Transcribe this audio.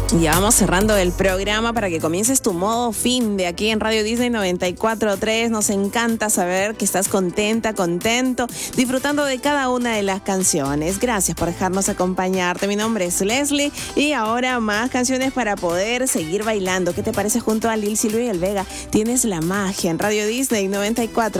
Ya vamos cerrando el programa para que comiences tu modo fin de aquí en Radio Disney 94.3. Nos encanta saber que estás contenta, contento, disfrutando de cada una de las canciones. Gracias por dejarnos acompañarte. Mi nombre es Leslie y ahora más canciones para poder seguir bailando. ¿Qué te parece junto a Lil Silvio y el Vega? Tienes la magia en Radio Disney 94.